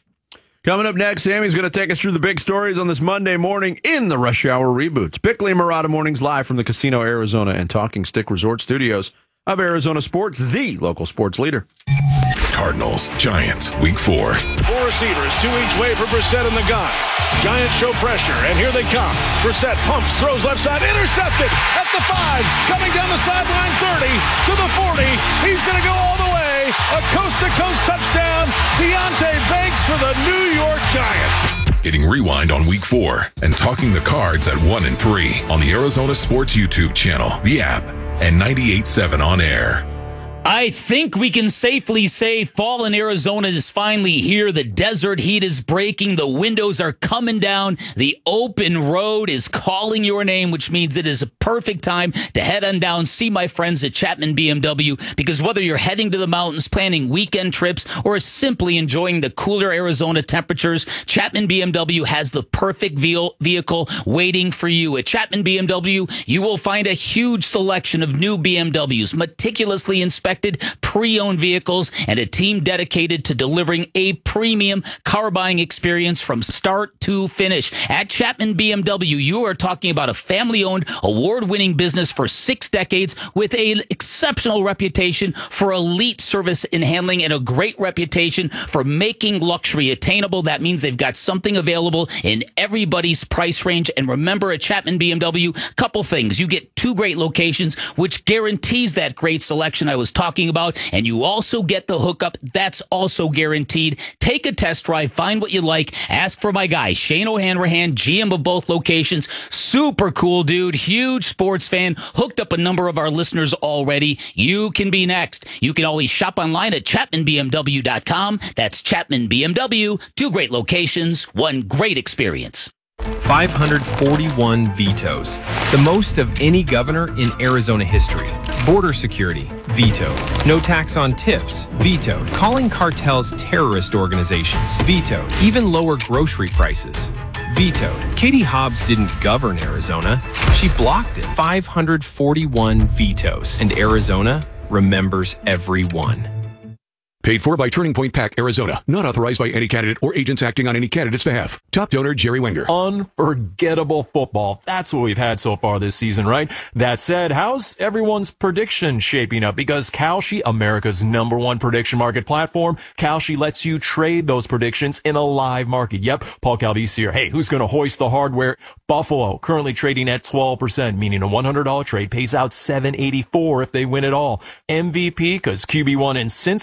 Coming up next, Sammy's going to take us through the big stories on this Monday morning in the Rush Hour Reboots. Bickley and Murata Mornings live from the Casino Arizona and Talking Stick Resort Studios of Arizona Sports, the local sports leader. Cardinals, Giants, Week 4. 4 receivers, 2 each way for Brissett in the gun. Giants show pressure, and here they come. Brissett pumps, throws left side, intercepted at the 5, coming down the sideline 30 to the 40. He's going to go all the way. A coast-to-coast touchdown. Deontay Banks for the New York Giants. Hitting rewind on Week 4 and talking the Cards at 1 and 3 on the Arizona Sports YouTube channel, the app, and 98.7 on air. I think we can safely say fall in Arizona is finally here. The desert heat is breaking. The windows are coming down. The open road is calling your name, which means it is a perfect time to head on down, see my friends at Chapman BMW, because whether you're heading to the mountains, planning weekend trips, or simply enjoying the cooler Arizona temperatures, Chapman BMW has the perfect vehicle waiting for you. At Chapman BMW, you will find a huge selection of new BMWs, meticulously inspected pre-owned vehicles, and a team dedicated to delivering a premium car buying experience from start to finish. At Chapman BMW, you are talking about a family-owned, award-winning business for 6 decades with an exceptional reputation for elite service in handling and a great reputation for making luxury attainable. That means they've got something available in everybody's price range. And remember, at Chapman BMW, couple things. You get 2 great locations, which guarantees that great selection I was talking about, and you also get the hookup. That's also guaranteed. Take a test drive, find what you like. Ask for my guy, Shane O'Hanrahan, GM of both locations. Super cool dude, huge sports fan, hooked up a number of our listeners already. You can be next. You can always shop online at ChapmanBMW.com. That's Chapman BMW. 2 great locations, 1 great experience. 541 vetoes, the most of any governor in Arizona history. Border security, vetoed. No tax on tips, vetoed. Calling cartels terrorist organizations, vetoed. Even lower grocery prices, vetoed. Katie Hobbs didn't govern Arizona, she blocked it. 541 vetoes, and Arizona remembers every one. Paid for by Turning Point PAC, Arizona. Not authorized by any candidate or agents acting on any candidate's behalf. Top donor, Jerry Wenger. Unforgettable football. That's what we've had so far this season, right? That said, how's everyone's prediction shaping up? Because Kalshi, America's #1 prediction market platform, Kalshi lets you trade those predictions in a live market. Yep, Paul Calvisi here. Hey, who's going to hoist the hardware? Buffalo, currently trading at 12%, meaning a $100 trade pays out $784 if they win it all. MVP, because QB1 in Cincy is currently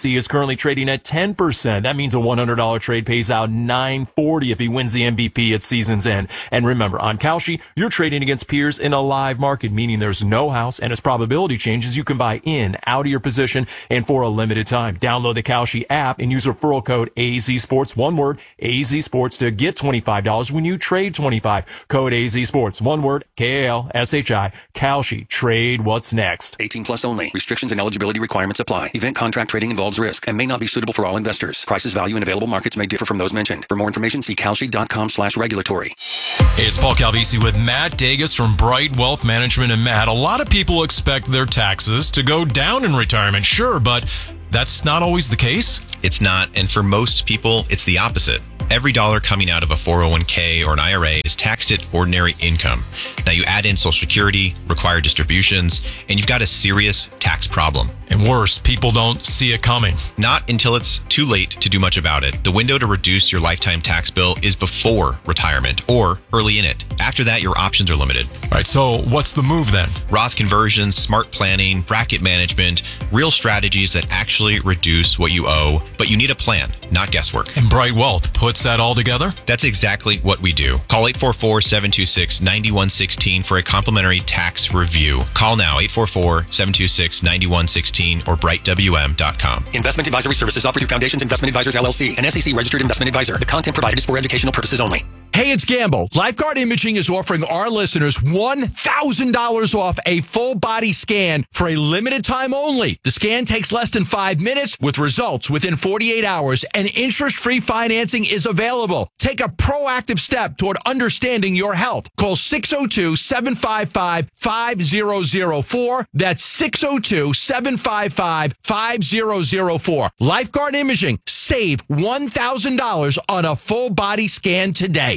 only trading at 10%. That means a $100 trade pays out $940 if he wins the MVP at season's end. And remember, on Kalshi, you're trading against peers in a live market, meaning there's no house, and as probability changes, you can buy in, out of your position, and for a limited time. Download the Kalshi app and use referral code AZSports, one word, AZSports, to get $25 when you trade 25. Code AZSports, one word, KALSHI, Kalshi. Trade what's next. 18 plus only. Restrictions and eligibility requirements apply. Event contract trading involves risk and may not be suitable for all investors. Prices, value, and available markets may differ from those mentioned. For more information, see kalshi.com/regulatory. Hey, it's Paul Calvisi with Matt Dagas from Bright Wealth Management. And Matt, a lot of people expect their taxes to go down in retirement, sure, but that's not always the case. It's not, and for most people, it's the opposite. Every dollar coming out of a 401k or an IRA is taxed at ordinary income. Now you add in Social Security, required distributions, and you've got a serious tax problem. And worse, people don't see it coming. Not until it's too late to do much about it. The window to reduce your lifetime tax bill is before retirement or early in it. After that, your options are limited. All right, so what's the move then? Roth conversions, smart planning, bracket management, real strategies that actually reduce what you owe, but you need a plan, not guesswork. And Bright Wealth puts that all together? That's exactly what we do. Call 844-726-9116 for a complimentary tax review. Call now, 844-726-9116 or brightwm.com. Investment advisory services offered through Foundations Investment Advisors, LLC, an SEC registered investment advisor. The content provided is for educational purposes only. Hey, it's Gamble. Lifeguard Imaging is offering our listeners $1,000 off a full body scan for a limited time only. The scan takes less than 5 minutes with results within 48 hours, and interest-free financing is available. Take a proactive step toward understanding your health. Call 602-755-5004. That's 602-755-5004. Lifeguard Imaging. Save $1,000 on a full body scan today.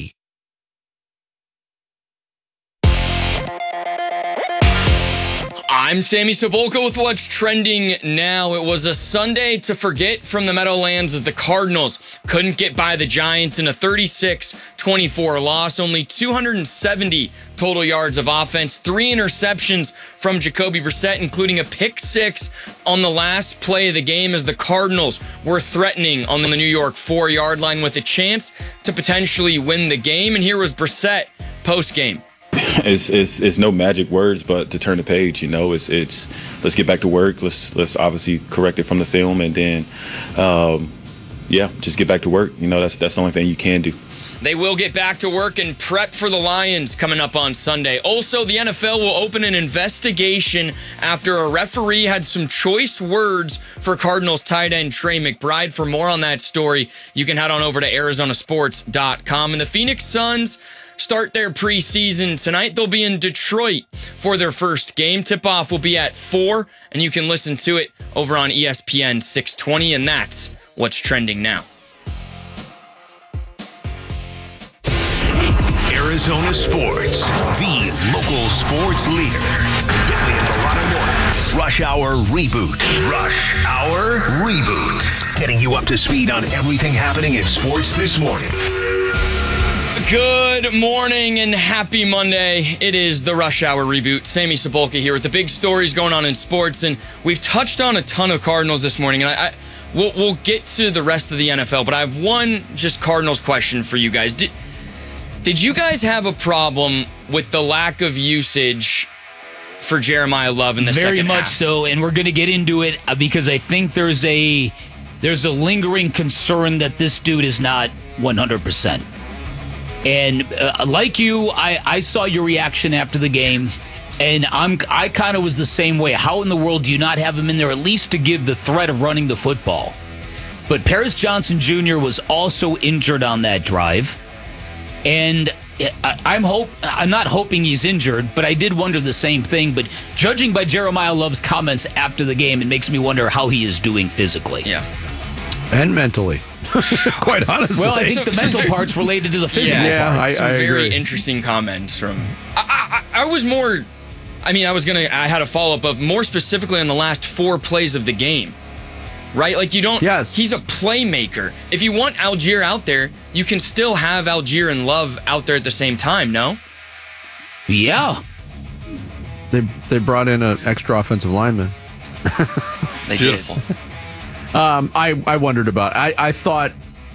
I'm Sammy Sobolka with what's trending now. It was a Sunday to forget from the Meadowlands as the Cardinals couldn't get by the Giants in a 36-24 loss. Only 270 total yards of offense, 3 interceptions from Jacoby Brissett, including a pick 6 on the last play of the game as the Cardinals were threatening on the New York 4-yard line with a chance to potentially win the game. And here was Brissett post-game. It's no magic words, but to turn the page, you know, it's let's get back to work. Let's obviously correct it from the film, and then, just get back to work. You know, that's the only thing you can do. They will get back to work and prep for the Lions coming up on Sunday. Also, the NFL will open an investigation after a referee had some choice words for Cardinals tight end Trey McBride. For more on that story, you can head on over to ArizonaSports.com. And the Phoenix Suns start their preseason tonight. They'll be in Detroit for their first game. Tip-off will be at 4, and you can listen to it over on ESPN 620, and that's what's trending now. Arizona Sports, the local sports leader. Bentley and Milano Mornings. Rush Hour Reboot. Rush Hour Reboot. Getting you up to speed on everything happening in sports this morning. Good morning and happy Monday. It is the Rush Hour Reboot. Sammy Sobolka here with the big stories going on in sports, and we've touched on a ton of Cardinals this morning, and we'll get to the rest of the NFL, but I have one just Cardinals question for you guys. Did you guys have a problem with the lack of usage for Jeremiah Love in the second half? Very much so, and we're going to get into it because I think there's a lingering concern that this dude is not 100%. And like you, I saw your reaction after the game, and I kind of was the same way. How in the world do you not have him in there at least to give the threat of running the football? But Paris Johnson Jr. was also injured on that drive, and I'm not hoping he's injured, but I did wonder the same thing. But judging by Jeremiah Love's comments after the game, it makes me wonder how he is doing physically. Yeah. And mentally. Quite honestly. Well, I think the mental part's related to the physical part. I very agree. Interesting comments from... I was more... I had a follow-up of more specifically on the last 4 plays of the game. Right? Like, you don't... Yes. He's a playmaker. If you want Algier out there, you can still have Algier and Love out there at the same time, no? Yeah. They brought in an extra offensive lineman. They Beautiful. did. I wondered about it. I thought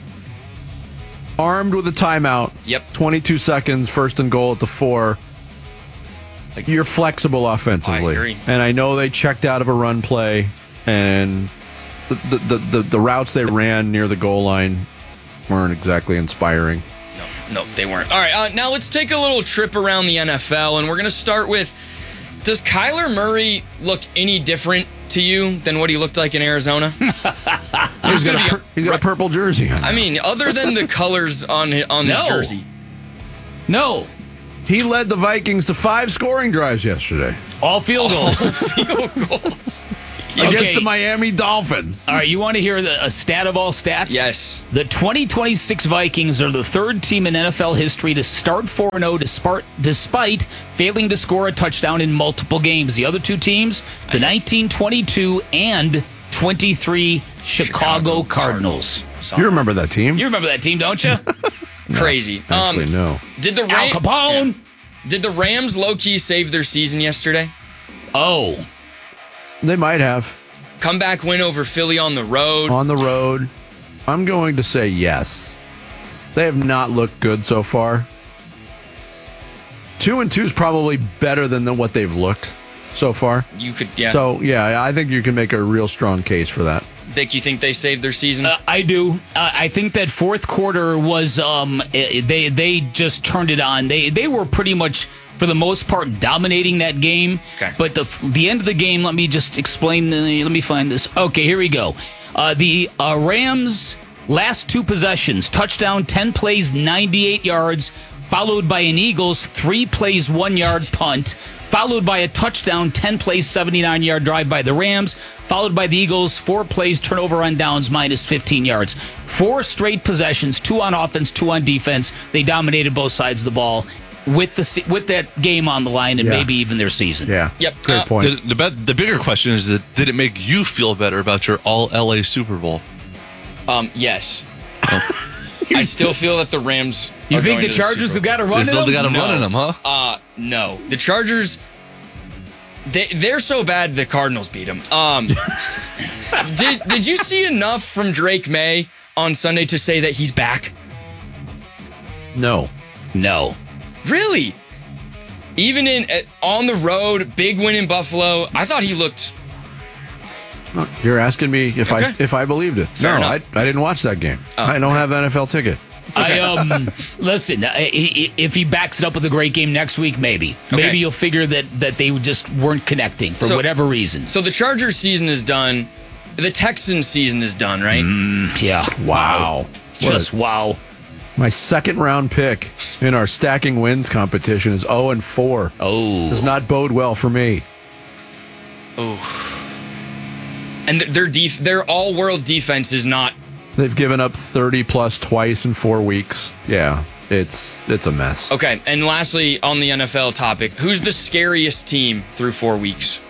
armed with a timeout. Yep. 22 seconds, first and goal at the 4. You're flexible offensively. I agree. And I know they checked out of a run play, and the routes they ran near the goal line weren't exactly inspiring. No, they weren't. All right, now let's take a little trip around the NFL, and we're going to start with, does Kyler Murray look any different to you than what he looked like in Arizona? He's got a purple jersey on. I mean, other than the colors on his jersey. No. He led the Vikings to 5 scoring drives yesterday. All field goals. Against the Miami Dolphins. All right, you want to hear a stat of all stats? Yes. The 2026 Vikings are the third team in NFL history to start 4-0 despite failing to score a touchdown in multiple games. The other two teams, the 1922 and 23 Chicago Cardinals. You remember that team? You remember that team, don't you? Crazy. Actually, no. Did the Al Capone? Did the Rams low-key save their season yesterday? Oh. They might have. Comeback win over Philly on the road. On the road. I'm going to say yes. They have not looked good so far. 2-2 is probably better than what they've looked so far. You could, yeah. So, yeah, I think you can make a real strong case for that. Vic, you think they saved their season? I do. I think that fourth quarter was they just turned it on. They were pretty much, for the most part, dominating that game. Okay. But the end of the game, let me just explain. Let me find this. Okay, here we go. The Rams' last 2 possessions, touchdown, 10 plays, 98 yards, followed by an Eagles 3 plays, 1 yard punt, followed by a touchdown, 10 plays, 79-yard drive by the Rams, followed by the Eagles, 4 plays, turnover on downs, minus 15 yards. 4 straight possessions, 2 on offense, 2 on defense. They dominated both sides of the ball with that game on the line and maybe even their season. Yeah. Yep. Great point. The bigger question is that did it make you feel better about your all-LA Super Bowl? Yes. I still feel that the Rams. You think the Chargers have got a run in them? They got a run in them, huh? No. The Chargers, they're so bad the Cardinals beat them. Did you see enough from Drake May on Sunday to say that he's back? No. Really? Even on the road, big win in Buffalo, I thought he looked. You're asking me if I believed it. Fair enough. I didn't watch that game. I don't have an NFL ticket. Listen, if he backs it up with a great game next week, maybe you'll figure that they just weren't connecting for whatever reason. So the Chargers season is done. The Texans season is done, right? Yeah. Wow. Just wow. My second round pick in our stacking wins competition is 0-4. Oh, does not bode well for me. Oh. And their all-world defense is not. They've given up 30 plus twice in 4 weeks. Yeah, it's a mess. Okay, and lastly, on the NFL topic, who's the scariest team through 4 weeks?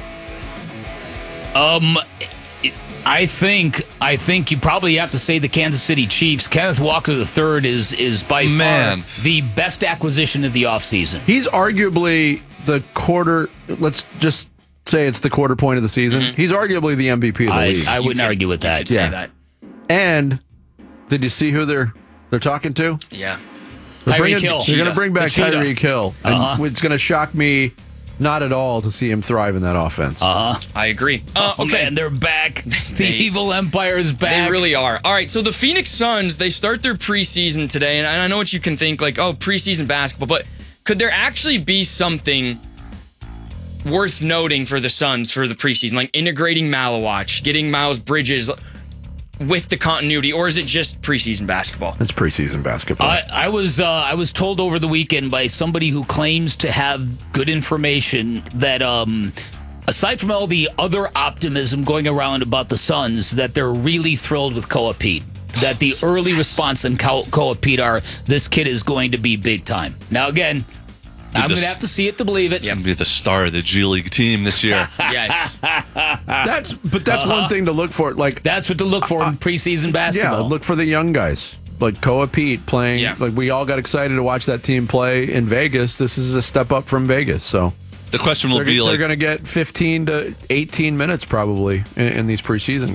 I think you probably have to say the Kansas City Chiefs. Kenneth Walker III is by far the best acquisition of the offseason. He's arguably the quarter. Let's just say it's the quarter point of the season. Mm-hmm. He's arguably the MVP of the league. I wouldn't argue with that. Say that. And did you see who they're talking to? Yeah. Tyreek Hill. They're going to bring back Tyreek Hill. Uh-huh. It's going to shock me not at all to see him thrive in that offense. Uh-huh. I agree. Okay, man, they're back. The evil empire is back. They really are. All right, so the Phoenix Suns, they start their preseason today, and I know what you can think, like, oh, preseason basketball, but could there actually be something worth noting for the Suns for the preseason, like integrating Malawach, getting Miles Bridges with the continuity, or is it just preseason basketball? It's preseason basketball. I was told over the weekend by somebody who claims to have good information that aside from all the other optimism going around about the Suns, that they're really thrilled with Koa Pete. That the early response in Koa Pete are, this kid is going to be big time. Now again, I'm going to have to see it to believe it. He's going to be the star of the G League team this year. Yes. That's one thing to look for. Like, that's what to look for in preseason basketball. Yeah, look for the young guys. Like Koa Pete playing. Yeah. Like, we all got excited to watch that team play in Vegas. This is a step up from Vegas. So the question will be they're going to get 15 to 18 minutes probably in these preseason games.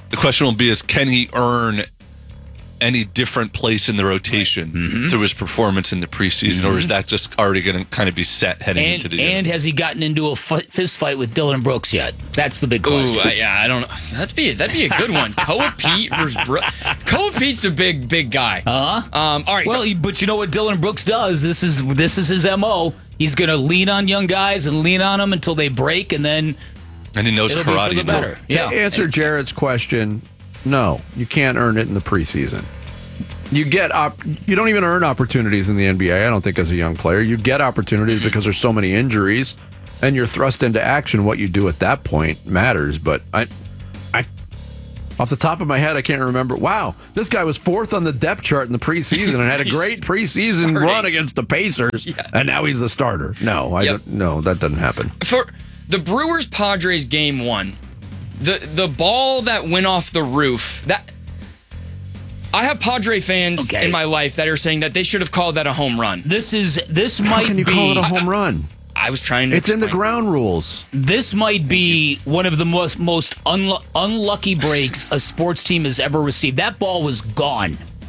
The question will be can he earn any different place in the rotation through his performance in the preseason, or is that just already going to kind of be set heading into the year? And has he gotten into a fist fight with Dylan Brooks yet? That's the big question. I don't know. That'd be a good one. Koa Pete versus Brooks. Koa Pete's a big guy. All right. Well, but you know what Dylan Brooks does? This is his MO. He's going to lean on young guys and lean on them until they break, and then he knows karate. For the better. To answer Jared's question, no, you can't earn it in the preseason. You don't even earn opportunities in the NBA, I don't think, as a young player. You get opportunities because there's so many injuries, and you're thrust into action. What you do at that point matters. But I off the top of my head, I can't remember. Wow, this guy was 4th on the depth chart in the preseason and had a great preseason run against the Pacers, and now he's the starter. No, no, that doesn't happen. For the Brewers-Padres game 1, the ball that went off the roof, that I have Padre fans in my life that are saying that they should have called that a home run. How can you call it a home run? I was trying to It's in the ground rules. This might be one of the most unlucky breaks a sports team has ever received. That ball was gone.